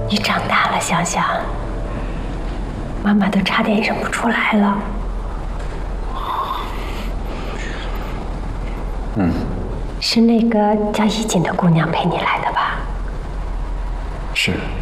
你长大了，想想，妈妈都差点认不出来了。是那个叫衣锦的姑娘陪你来的吧？ 是。